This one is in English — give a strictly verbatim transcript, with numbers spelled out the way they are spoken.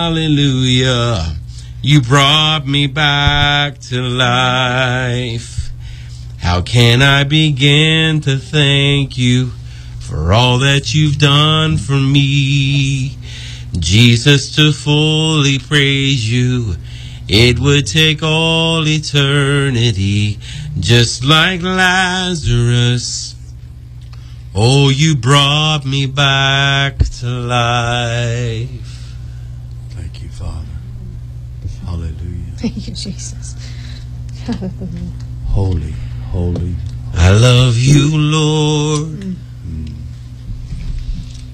hallelujah. You brought me back to life. How can I begin to thank you for all that you've done for me? Jesus, to fully praise you, it would take all eternity, just like Lazarus. Oh, you brought me back to life. Thank you, Father. Hallelujah. Thank you, Jesus. Hallelujah. Holy, holy. I love you, Lord. Mm.